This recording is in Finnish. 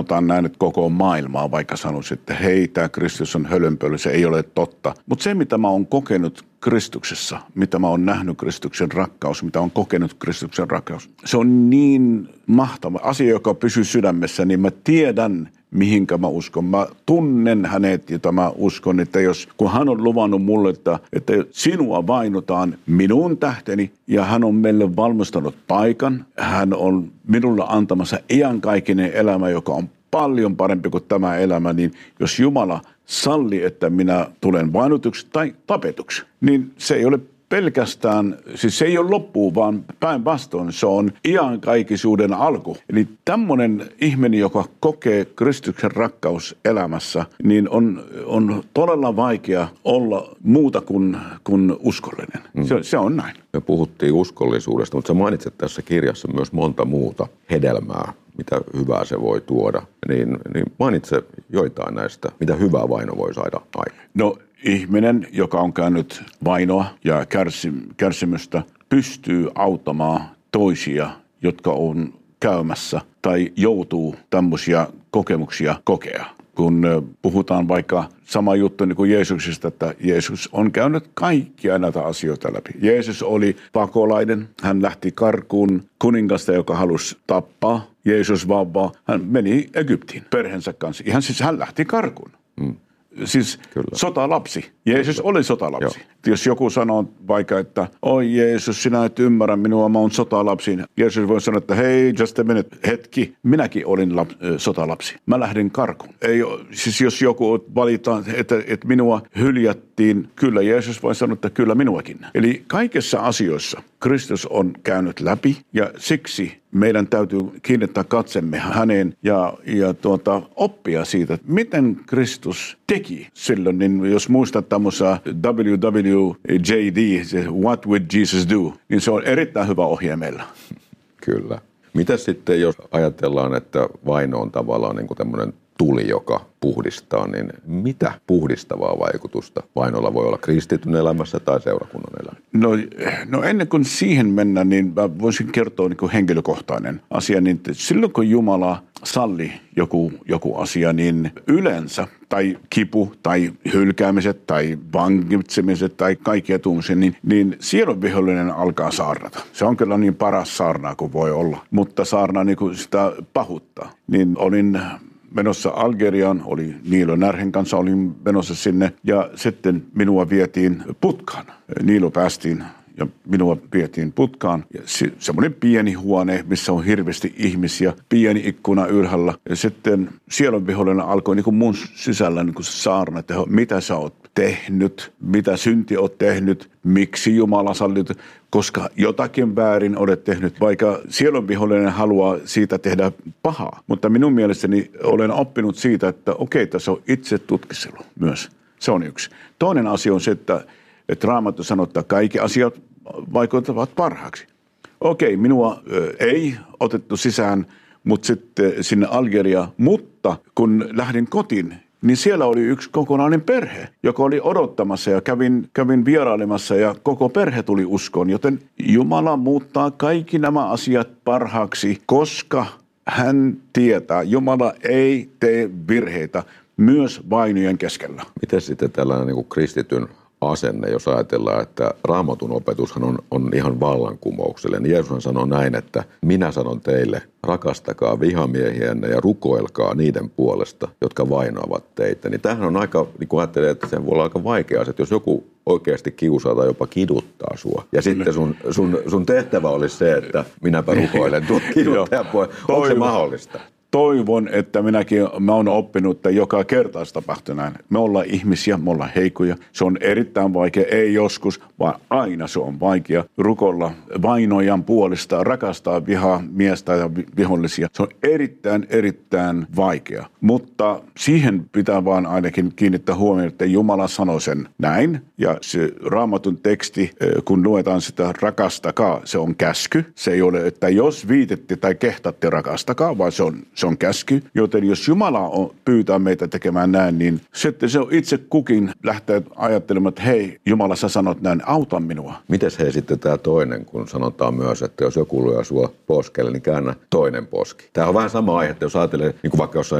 sanotaan näin, että koko maailmaa, vaikka sanoisin, että hei, tämä Kristus on hölönpöly, se ei ole totta. Mutta se, mitä mä oon kokenut Kristuksessa, mitä mä oon nähnyt Kristuksen rakkaus, mitä oon kokenut Kristuksen rakkaus, se on niin mahtava asia, joka pysyy sydämessä, niin mä tiedän, mihinkä mä uskon. Mä tunnen hänet, jota mä uskon, että kun hän on luvannut mulle, että sinua vainotaan minun tähteni, ja hän on meille valmistanut paikan, hän on minulle antamassa iankaikkinen elämä, joka on paljon parempi kuin tämä elämä, niin jos Jumala salli, että minä tulen vainotuksi tai tapetuksi, niin se ei ole pelkästään, siis se ei ole loppu, vaan päinvastoin se on iankaikkisuuden alku. Eli tämmöinen ihminen, joka kokee Kristuksen rakkaus elämässä, niin on todella vaikea olla muuta kuin uskollinen. Se on näin. Me puhuttiin uskollisuudesta, mutta sä mainitset tässä kirjassa myös monta muuta hedelmää, mitä hyvää se voi tuoda. Niin mainitse joitain näistä, mitä hyvää vaino voi saada aikaan. No, ihminen, joka on käynyt vainoa ja kärsimystä, pystyy auttamaan toisia, jotka on käymässä tai joutuu tämmöisiä kokemuksia kokea. Kun puhutaan vaikka sama juttu niin kuin Jeesuksesta, että Jeesus on käynyt kaikkia näitä asioita läpi. Jeesus oli pakolainen, hän lähti karkuun kuningasta, joka halusi tappaa Jeesus vauvaa. Hän meni Egyptiin perheensä kanssa. Hän lähti karkuun. Siis kyllä. Sotalapsi. Jeesus oli sotalapsi. Joo. Jos joku sanoo vaikka, että oi Jeesus, sinä et ymmärrä minua, mä oon sotalapsi. Jeesus voi sanoa, että hei, just a minute, hetki, minäkin olin sotalapsi. Mä lähdin karkuun. Siis jos joku valitaan, että minua hyljättiin, kyllä Jeesus voi sanoa, että kyllä minuakin. Eli kaikissa asioissa Kristus on käynyt läpi ja siksi meidän täytyy kiinnittää katsemme häneen ja oppia siitä, että miten Kristus teki silloin. Niin jos muistat tämmöistä WWJD, What Would Jesus Do, niin se on erittäin hyvä ohje meillä. Kyllä. Mitä sitten, jos ajatellaan, että vaino on tavallaan niin kuin tämmöinen tuli, joka puhdistaa, niin mitä puhdistavaa vaikutusta vainolla voi olla kristityn elämässä tai seurakunnan elämässä? No ennen kuin siihen mennään, niin mä voisin kertoa niin kuin henkilökohtainen asia, niin silloin kun Jumala salli joku asia, niin yleensä tai kipu tai hylkäämiset tai vangitsemiset tai kaikkea tuommoisia, niin sielun vihollinen alkaa saarnata. Se on kyllä niin paras saarnaa kuin voi olla, mutta saarnaa niin kuin sitä pahuuttaa. Niin olin menossa Algeriaan, oli Niilo Närhen kanssa, olin menossa sinne ja sitten minua vietiin putkaan. Niilo päästiin ja minua vietiin putkaan. Ja semmoinen pieni huone, missä on hirveästi ihmisiä, pieni ikkuna ylhäällä. Ja sitten sielunvihollinen alkoi niin kuin mun sisällä niin kuin saarna, että mitä sä oot tehnyt, mitä synti oot tehnyt, miksi Jumala sallit, koska jotakin väärin olet tehnyt, vaikka sielunvihollinen haluaa siitä tehdä pahaa. Mutta minun mielestäni olen oppinut siitä, että okei, tässä on itse tutkiskelu myös. Se on yksi. Toinen asia on se, että Raamattu sanoo, että kaikki asiat vaikuttavat parhaaksi. Okei, minua ei otettu sisään, mutta sitten sinne Algeriaan, mutta kun lähdin kotiin, niin siellä oli yksi kokonainen perhe, joka oli odottamassa ja kävin vierailemassa ja koko perhe tuli uskoon. Joten Jumala muuttaa kaikki nämä asiat parhaaksi, koska hän tietää, Jumala ei tee virheitä myös vainojen keskellä. Miten sitten tällainen niin kuin kristityn asenne, jos ajatellaan, että Raamatun opetushan on ihan vallankumouksellinen. Jeesus sanoi näin, että minä sanon teille, rakastakaa vihamiehiänne ja rukoilkaa niiden puolesta, jotka vainoavat teitä. Niin tämähän on aika, niin kuin ajattelee, että se voi olla aika vaikeaa, että jos joku oikeasti kiusaa tai jopa kiduttaa sua. Ja sitten sun tehtävä olisi se, että minäpä rukoilen tuon kiduttajan puolesta. Onko se mahdollista? Toivon, että mä oon oppinut, että joka kerta se tapahtuu näin. Me ollaan ihmisiä, me ollaan heikkoja. Se on erittäin vaikea, ei joskus, vaan aina se on vaikea. Rukolla vainojan puolesta, rakastaa miestä ja vihollisia. Se on erittäin vaikea. Mutta siihen pitää vaan ainakin kiinnittää huomioon, että Jumala sanoi sen näin. Ja se Raamatun teksti, kun luetaan sitä rakastakaa, se on käsky. Se ei ole, että jos viitette tai kehtatte rakastakaa, vaan se on käsky. Joten jos Jumala pyytää meitä tekemään näin, niin sitten se on itse kukin lähtee ajattelemaan, että hei, Jumala, sä sanot näin, auta minua. Mites hei sitten tämä toinen, kun sanotaan myös, että jos joku lyö sua poskelle, niin käännä toinen poski. Tämä on vähän sama aihe, että jos ajattelee, niin kuin vaikka jossain